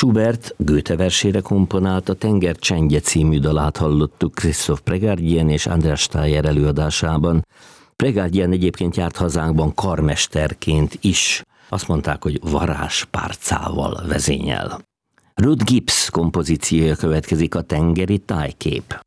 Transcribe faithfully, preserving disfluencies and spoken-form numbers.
Schubert Goethe versére komponált, a Tenger csendje című dalát hallottuk Christoph Pregardien és Andreas Steyer előadásában. Pregardien egyébként járt hazánkban karmesterként is. Azt mondták, hogy varázspárcával vezényel. Ruth Gibbs kompozíciója következik, a Tengeri tájkép.